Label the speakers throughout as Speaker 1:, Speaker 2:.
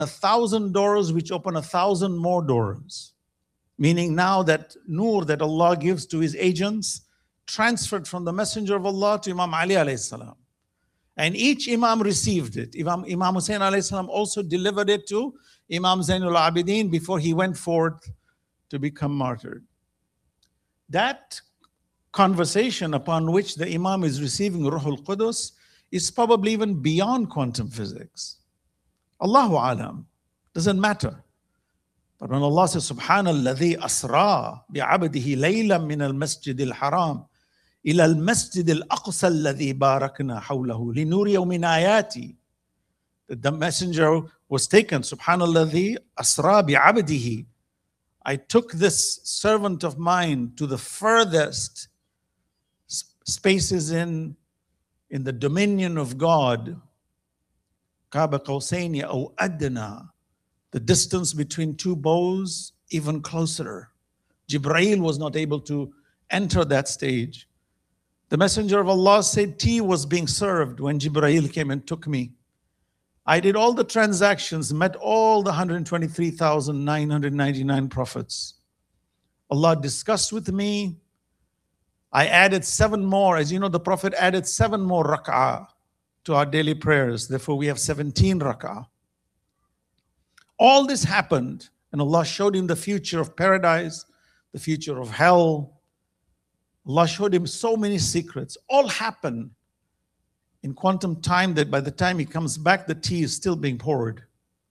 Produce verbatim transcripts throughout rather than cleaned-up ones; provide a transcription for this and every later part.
Speaker 1: a thousand doors which open a thousand more doors. Meaning now that nur that Allah gives to his agents transferred from the Messenger of Allah to Imam Ali alayhi salam. And each Imam received it. Imam, Imam Hussein alayhi salam also delivered it to Imam Zainul Abidin before he went forth to become martyred. That conversation upon which the Imam is receiving Ruhul Qudus is probably even beyond quantum physics. Allahu alam, doesn't matter. But when Allah says, Subhanalladhi asra bi'abdihi laylan min al-masjid al-haram ila al-masjid al-aqsa alladhi barakna hawlahu linuriyahu min ayati. The messenger was taken, Subhanalladhi asra bi'abdihi. I took this servant of mine to the furthest spaces in, in the dominion of God. Qaba qawsayni aw adna. The distance between two bows, even closer. Jibreel was not able to enter that stage. The Messenger of Allah said tea was being served when Jibreel came and took me. I did all the transactions, met all the one hundred twenty-three thousand nine hundred ninety-nine prophets. Allah discussed with me. I added seven more. As you know, the Prophet added seven more rak'ah to our daily prayers. Therefore, we have seventeen rak'ah. All this happened, and Allah showed him the future of paradise, the future of hell. Allah showed him so many secrets. All happened in quantum time that by the time he comes back, the tea is still being poured.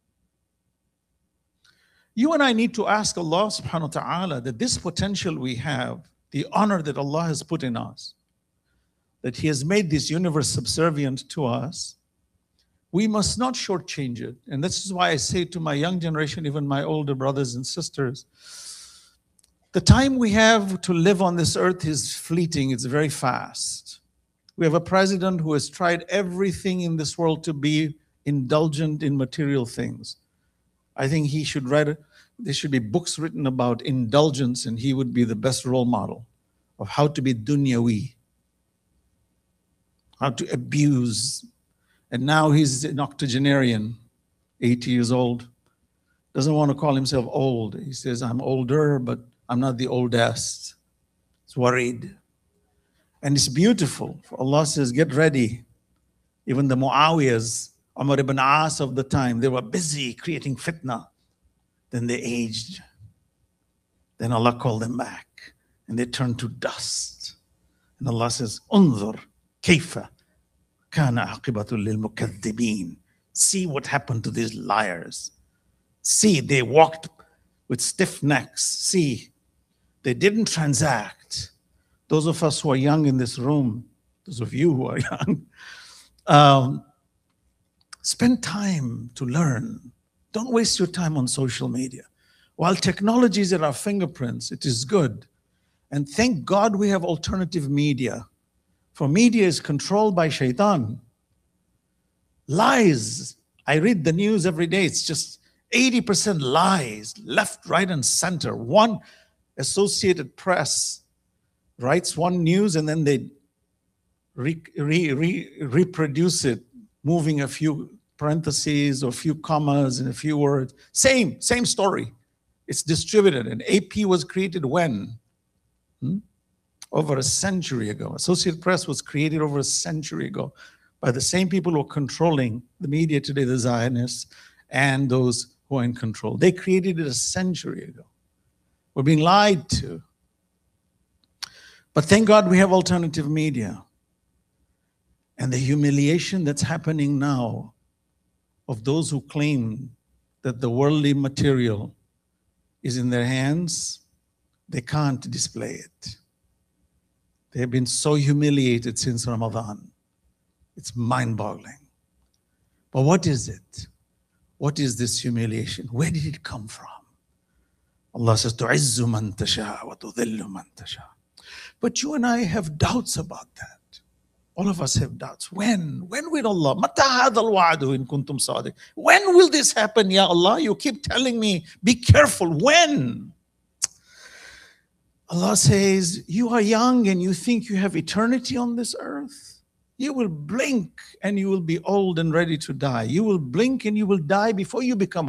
Speaker 1: You and I need to ask Allah subhanahu wa ta'ala that this potential we have, the honor that Allah has put in us, that He has made this universe subservient to us, we must not shortchange it. And this is why I say to my young generation, even my older brothers and sisters, the time we have to live on this earth is fleeting, it's very fast. We have a president who has tried everything in this world to be indulgent in material things. I think he should write, a, there should be books written about indulgence, and he would be the best role model of how to be dunyawi, how to abuse. And now he's an octogenarian, eighty years old, doesn't want to call himself old. He says, I'm older, but I'm not the oldest. He's worried. And it's beautiful. For Allah says, get ready. Even the Muawiyahs, Umar ibn As of the time, they were busy creating fitna. Then they aged. Then Allah called them back. And they turned to dust. And Allah says, Unzur kayfa kana aqibatul lil mukaththibin. See what happened to these liars. See, they walked with stiff necks. See, they didn't transact. Those of us who are young in this room, those of you who are young, um, spend time to learn. Don't waste your time on social media. While technology is at our fingerprints, it is good. And thank God we have alternative media. For media is controlled by shaitan. Lies. I read the news every day. It's just eighty percent lies, left, right, and center. One Associated Press writes one news and then they re, re, re, reproduce it, moving a few parentheses or a few commas and a few words. Same, same story. It's distributed. And A P was created when? Hmm? Over a century ago. Associated Press was created over a century ago by the same people who are controlling the media today, the Zionists, and those who are in control. They created it a century ago. We're being lied to. But thank God we have alternative media. And the humiliation that's happening now of those who claim that the worldly material is in their hands, they can't display it. They have been so humiliated since Ramadan. It's mind-boggling. But what is it? What is this humiliation? Where did it come from? Allah says, تُعِزُّ مَن تَشَاءُ وَتُذِلُّ مَن تَشَاءُ. But you and I have doubts about that. All of us have doubts. When? When will Allah? مَتَى هَذَا الْوَعْدُ إِن كُنتُمْ صَادِقِينَ. When will this happen, Ya Allah? You keep telling me, be careful. When? Allah says, you are young and you think you have eternity on this earth. You will blink and you will be old and ready to die. You will blink and you will die before you become